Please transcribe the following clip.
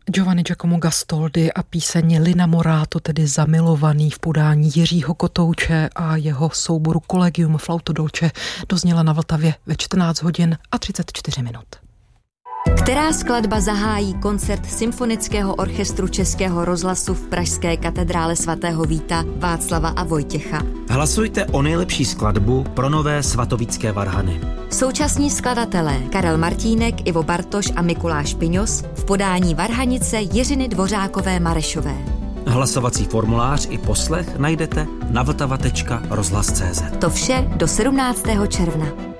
Giovanni Giacomo Gastoldi a píseň L'Innamorato, tedy Zamilovaný, v podání Jiřího Kotouče a jeho souboru Collegium Flauto Dolce dozněla na Vltavě ve 14 hodin a 34 minut. Která skladba zahájí koncert Symfonického orchestru Českého rozhlasu v pražské katedrále svatého Víta, Václava a Vojtěcha? Hlasujte o nejlepší skladbu pro nové svatovícké varhany. Současní skladatelé Karel Martínek, Ivo Bartoš a Mikuláš Piňos v podání varhanice Jiřiny Dvořákové Marešové. Hlasovací formulář i poslech najdete na vltava.rozhlas.cz. To vše do 17. června.